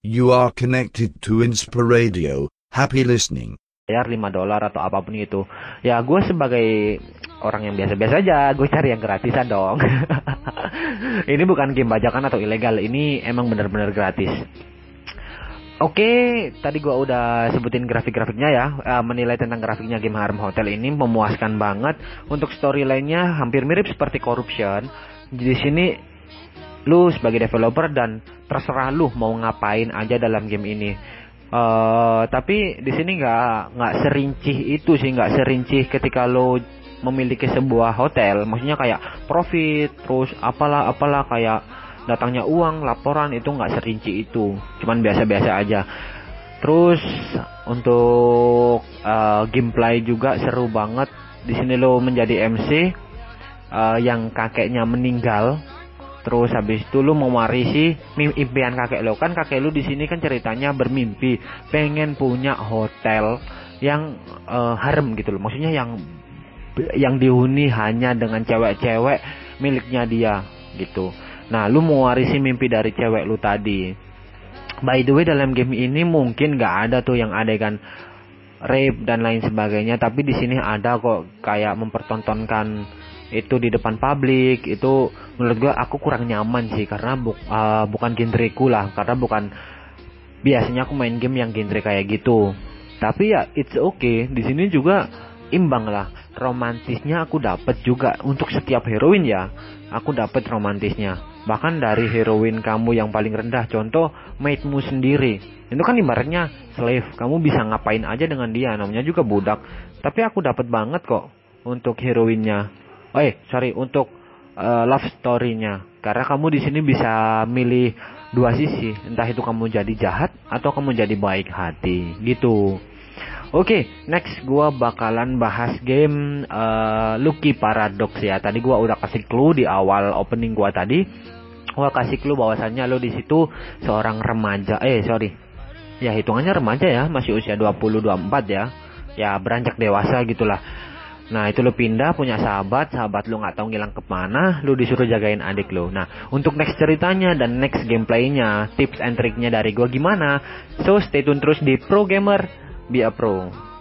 You are connected to Inspiradio. Happy listening. Bayar $5 atau apapun itu. Ya gue sebagai orang yang biasa-biasa aja, gue cari yang gratisan dong. Ini bukan game bajakan atau ilegal, ini emang benar-benar gratis. Oke, tadi gue udah sebutin grafik-grafiknya ya. Menilai tentang grafiknya game Harem Hotel ini memuaskan banget. Untuk storyline-nya hampir mirip seperti Corruption. Di sini lu sebagai developer dan terserah lu mau ngapain aja dalam game ini. Tapi di sini nggak serinci itu sih, nggak serinci ketika lo memiliki sebuah hotel. Maksudnya kayak profit, terus apalah kayak datangnya uang, laporan, itu nggak serinci itu. Cuman biasa-biasa aja. Terus untuk gameplay juga seru banget. Di sini lo menjadi MC yang kakeknya meninggal. Terus habis itu lu mewarisi impian kakek lo. Kan kakek lu di sini kan ceritanya bermimpi pengen punya hotel yang harem gitu loh. Maksudnya yang dihuni hanya dengan cewek-cewek miliknya dia gitu. Nah, lu mewarisi mimpi dari cewek lu tadi. By the way, dalam game ini mungkin nggak ada tuh yang adegan rape dan lain sebagainya, tapi di sini ada kok, kayak mempertontonkan itu di depan publik. Itu menurut gue aku kurang nyaman sih, karena bukan genreku lah, karena bukan biasanya aku main game yang genre kayak gitu. Tapi ya it's okay, di sini juga imbang lah. Romantisnya aku dapet juga untuk setiap heroin ya, aku dapet romantisnya. Bahkan dari heroin kamu yang paling rendah, contoh mate-mu sendiri, itu kan ibaratnya slave, kamu bisa ngapain aja dengan dia, namanya juga budak. Tapi aku dapet banget kok untuk heroinnya. Untuk love story-nya. Karena kamu di sini bisa milih dua sisi, entah itu kamu jadi jahat atau kamu jadi baik hati, gitu. Oke, next gua bakalan bahas game Lucky Paradox ya. Tadi gua udah kasih clue di awal opening gua tadi. Gua kasih clue bahwasannya lo di situ seorang remaja. Ya hitungannya remaja ya, masih usia 20-24 ya. Ya beranjak dewasa gitulah. Nah itu lo pindah punya sahabat lo nggak tahu ngilang kemana, lo disuruh jagain adik lo. Nah untuk next ceritanya dan next gameplaynya, tips and triknya dari gua gimana, so stay tune terus di Pro Gamer Be a Pro.